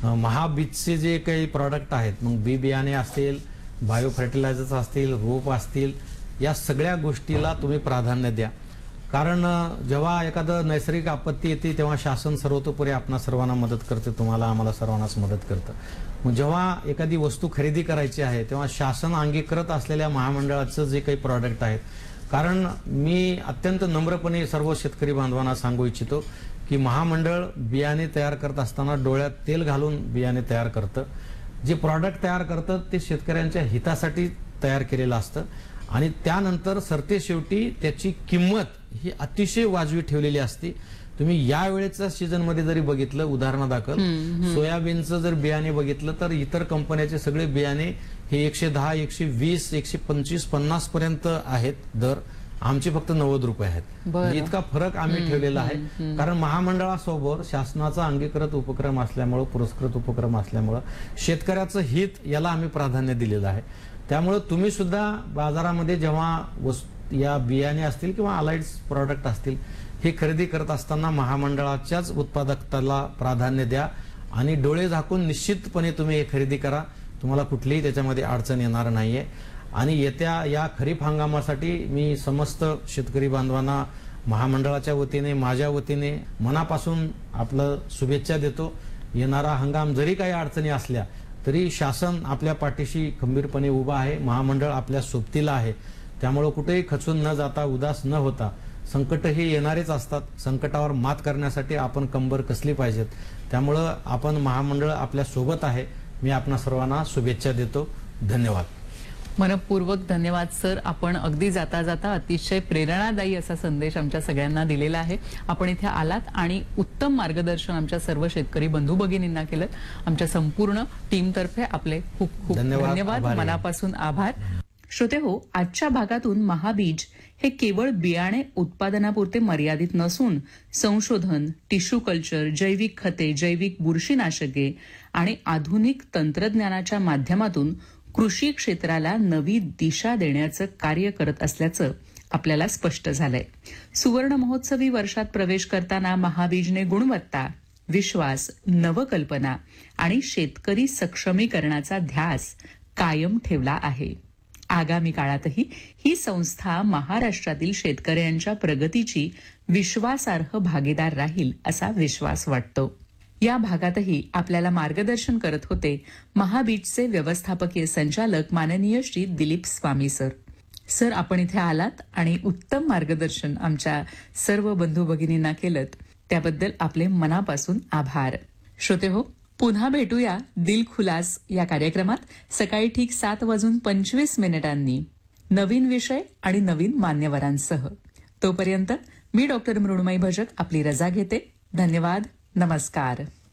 महाबीजचे जे काही प्रॉडक्ट आहेत, मग बी बियाणे असतील, बायो फर्टिलायझर्स असतील, रोप असतील, या सगळ्या गोष्टीला तुम्ही प्राधान्य द्या. कारण जेव्हा एखादं नैसर्गिक आपत्ती येते तेव्हा शासन सर्वतोपरी आपणा सर्वांना मदत करते, तुम्हाला आम्हाला सर्वांनाच मदत करतं. मग जेव्हा एखादी वस्तू खरेदी करायची आहे तेव्हा शासन अंगीकृत असलेल्या महामंडळाचं जे काही प्रॉडक्ट आहेत, कारण मी अत्यंत नम्रपणे सर्व शेतकरी बांधवांना सांगू इच्छितो की महामंडळ बियाणे तयार करत असताना डोळ्यात तेल घालून बियाणे तयार करतं. जे प्रॉडक्ट तयार करतं ते शेतकऱ्यांच्या हितासाठी तयार केलेलं असतं आणि त्यानंतर सरतेशेवटी त्याची किंमत ही अतिशय वाजवी ठेवलेली असते. तुम्ही या वेळेच्या सीझन मध्ये जरी बघितलं, उदाहरणादाखल सोयाबीनचं जर बियाणे बघितलं तर इतर कंपन्याचे सगळे बियाणे हे 110, 120, 125, 50 पर्यंत आहेत दर. आमचे फक्त 90 रुपये आहेत. इतका फरक आम्ही ठेवलेला आहे. कारण महामंडळासोबत शासनाचा अंगीकृत उपक्रम असल्यामुळे, पुरस्कृत उपक्रम असल्यामुळे शेतकऱ्याचं हित याला आम्ही प्राधान्य दिलेलं आहे. त्यामुळे तुम्ही सुद्धा बाजारामध्ये जेव्हा या बियाणे असतील किंवा अलाइड्स प्रॉडक्ट असतील हे खरेदी करत असताना महामंडळाच्याच उत्पादकताला प्राधान्य द्या आणि डोळे झाकून निश्चितपणे तुम्ही हे खरेदी करा. तुम्हाला कुठलीही त्याच्यामध्ये अडचण येणार नाहीये. आणि येत्या या खरीप हंगामासाठी मी समस्त शेतकरी बांधवांना महामंडळाच्या वतीने, माझ्या वतीने मनापासून आपलं शुभेच्छा देतो. येणारा हंगाम जरी काही अडचणी असल्या तरी शासन आपल्या पाठीशी खंबीरपणे उभा आहे. महामंडळ आपल्या सोबतीला आहे. त्यामुळे कुठेही खचून न जाता, उदास न होता, संकट हे येणारेच असतात, संकटावर मात करण्यासाठी आपण कंबर कसली पाहिजेत. त्यामुळे आपण महामंडळ आपल्या सोबत आहे. मी आपणा सर्वांना शुभेच्छा देतो. धन्यवाद. मनपूर्वक धन्यवाद सर. आपण अगदी जाता जाता अतिशय प्रेरणादायी असा संदेश आमच्या सगळ्यांना दिलेला आहे. आपण इथे आलात आणि उत्तम मार्गदर्शन आमच्या सर्व शेतकरी बंधू भगिनींना केलं. आमच्या संपूर्ण टीमतर्फे आपले खूप खूप धन्यवाद, मनापासून आभार. श्रोते हो, आजच्या भागातून महाबीज हे केवळ बियाणे उत्पादनापुरते मर्यादित नसून संशोधन, टिश्यू कल्चर, जैविक खते, जैविक बुरशीनाशके आणि आधुनिक तंत्रज्ञानाच्या माध्यमातून कृषी क्षेत्राला नवी दिशा देण्याचं कार्य करत असल्याचं आपल्याला स्पष्ट झालंय. सुवर्ण महोत्सवी वर्षात प्रवेश करताना महाबीजने गुणवत्ता, विश्वास, नवकल्पना आणि शेतकरी सक्षमीकरणाचा ध्यास कायम ठेवला आहे. आगामी काळातही ही संस्था महाराष्ट्रातील शेतकऱ्यांच्या प्रगतीची विश्वासार्ह भागीदार राहील असा विश्वास वाटतो. या भागातही आपल्याला मार्गदर्शन करत होते महाबीजचे व्यवस्थापकीय संचालक माननीय श्री दिलीप स्वामी सर. सर, आपण इथे आलात आणि उत्तम मार्गदर्शन आमच्या सर्व बंधू भगिनींना केलं त्याबद्दल आपले मनापासून आभार. श्रोते हो, पुन्हा भेटूया दिल खुलास या कार्यक्रमात सकाळी ठीक 7:25 नवीन विषय आणि नवीन मान्यवरांसह. तोपर्यंत मी डॉक्टर मृण्मयी भजक आपली रजा घेते. धन्यवाद. नमस्कार.